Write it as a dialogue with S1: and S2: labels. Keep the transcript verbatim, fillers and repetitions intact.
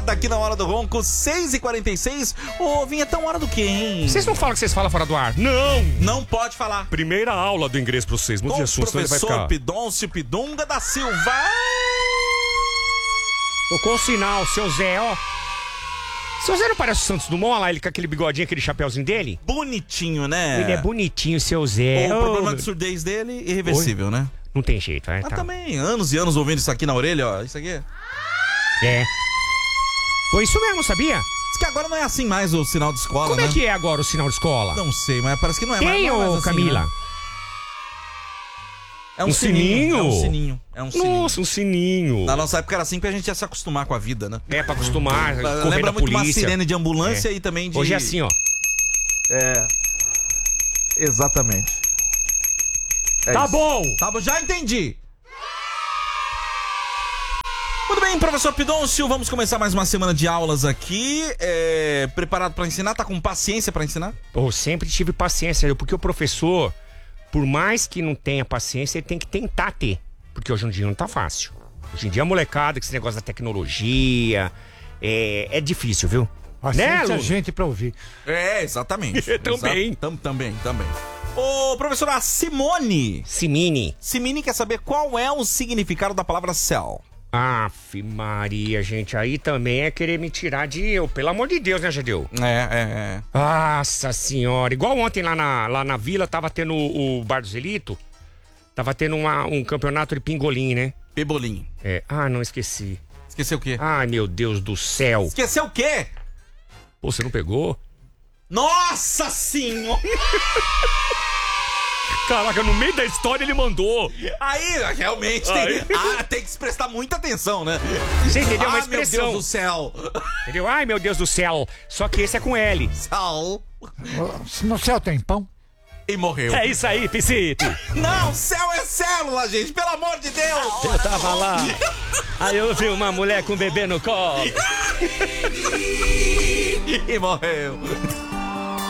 S1: chegada aqui na Hora do Ronco, seis e quarenta e seis. Ô, Vinhetão, hora do quê, hein?
S2: Vocês não falam que vocês falam fora do ar? Não!
S1: Não pode falar.
S2: Primeira aula do inglês pra vocês. Muito de assunto, senão ele vai
S1: professor
S2: ficar...
S1: Pidoncio Pidunga da Silva.
S2: Tocou o sinal, seu Zé, ó. Seu Zé não parece o Santos Dumont, olha lá, ele com aquele bigodinho, aquele chapéuzinho dele?
S1: Bonitinho, né?
S2: Ele é bonitinho, seu Zé.
S1: O
S2: oh,
S1: problema de surdez dele, irreversível, Oi? né?
S2: Não tem jeito, vai.
S1: Mas
S2: tá.
S1: também, anos e anos ouvindo isso aqui na orelha, ó. Isso aqui.
S2: É. Foi isso mesmo, sabia?
S1: Diz que agora não é assim mais o sinal de escola,
S2: Como
S1: né?
S2: é que é agora o sinal de escola?
S1: Não sei, mas parece que não é
S2: tem,
S1: mais, não é mais
S2: ô,
S1: assim,
S2: Camila?
S1: Né? É um,
S2: um sininho.
S1: sininho. É um sininho. É um sininho.
S2: Nossa, um sininho.
S1: Na nossa época era assim pra gente ia se acostumar com a vida, né?
S2: É, pra acostumar, correr
S1: Lembra
S2: da
S1: muito
S2: polícia.
S1: uma sirene de ambulância
S2: É.
S1: e também de...
S2: Hoje é assim, ó.
S1: É. Exatamente. É
S2: tá
S1: isso.
S2: bom.
S1: Tá bom, já entendi. Muito bem, professor Pidoncio, vamos começar mais uma semana de aulas aqui. É, preparado pra ensinar? Tá com paciência pra ensinar?
S2: Eu sempre tive paciência, porque o professor, por mais que não tenha paciência, ele tem que tentar ter. Porque hoje em dia não tá fácil. Hoje em dia a molecada, com esse negócio da tecnologia, é, é difícil, viu?
S3: Bastante
S2: né,
S3: a gente pra ouvir.
S1: É, exatamente.
S2: Também.
S1: Exa tam, também, também. Ô, professora Simone.
S2: Simine.
S1: Simone quer saber qual é o significado da palavra céu.
S2: Aff, Maria, gente, aí também é querer me tirar de eu, pelo amor de Deus, né, Jadeu?
S1: É, é, é.
S2: Nossa senhora, igual ontem lá na, lá na vila, tava tendo o, o Bar do Zelito, tava tendo uma, um campeonato de pingolim, né?
S1: Pebolim.
S2: É, ah, não, esqueci.
S1: Esqueceu o quê?
S2: Ai, meu Deus do céu.
S1: Esqueceu o quê?
S2: Pô, você não pegou?
S1: Nossa senhora!
S2: Caraca, no meio da história ele mandou.
S1: Aí, realmente,
S2: Aí.
S1: Tem, ah, tem que se prestar muita atenção, né?
S2: Você entendeu? Uma
S1: Ah,
S2: expressão.
S1: meu Deus do céu.
S2: Entendeu? Ai, meu Deus do céu. Só que esse é com L.
S1: Céu.
S3: No céu tem pão?
S1: E morreu.
S2: É isso aí, Piscito.
S1: Não, céu é célula, gente, pelo amor de Deus.
S2: Eu tava lá. Aí eu vi uma mulher com um bebê no colo.
S1: E morreu.